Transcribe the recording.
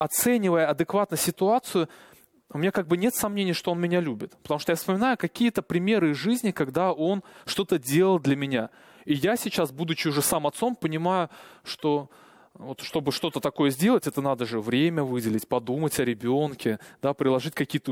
оценивая адекватно ситуацию, у меня как бы нет сомнений, что Он меня любит. Потому что я вспоминаю какие-то примеры из жизни, когда Он что-то делал для меня. И я сейчас, будучи уже сам отцом, понимаю, что вот чтобы что-то такое сделать, это надо же время выделить, подумать о ребенке, да, приложить какие-то